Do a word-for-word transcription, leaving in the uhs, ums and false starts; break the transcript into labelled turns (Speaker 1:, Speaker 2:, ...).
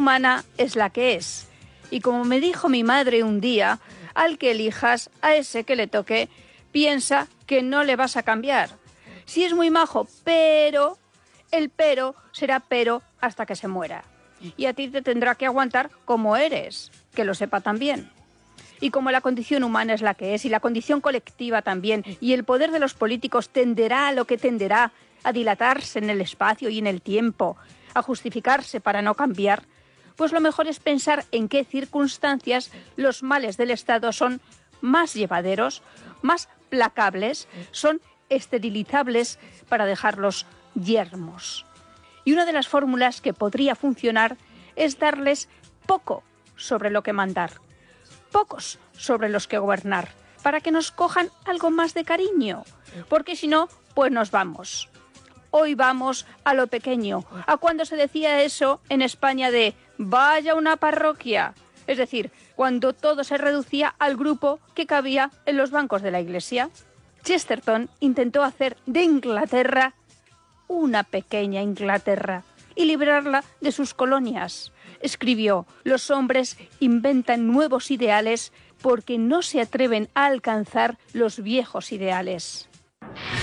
Speaker 1: humana es la que es. Y como me dijo mi madre un día, al que elijas, a ese que le toque, piensa que no le vas a cambiar. Sí es muy majo, pero el pero será pero hasta que se muera. Y a ti te tendrá que aguantar como eres, que lo sepa también. Y como la condición humana es la que es, y la condición colectiva también, y el poder de los políticos tenderá a lo que tenderá, a dilatarse en el espacio y en el tiempo, a justificarse para no cambiar, pues lo mejor es pensar en qué circunstancias los males del Estado son más llevaderos, más placables, son esterilizables para dejarlos yermos. Y una de las fórmulas que podría funcionar es darles poco sobre lo que mandar, pocos sobre los que gobernar, para que nos cojan algo más de cariño, porque si no, pues nos vamos. Hoy vamos a lo pequeño, a cuando se decía eso en España de vaya una parroquia, es decir, cuando todo se reducía al grupo que cabía en los bancos de la iglesia. Chesterton intentó hacer de Inglaterra una pequeña Inglaterra y librarla de sus colonias. Escribió: los hombres inventan nuevos ideales porque no se atreven a alcanzar los viejos ideales.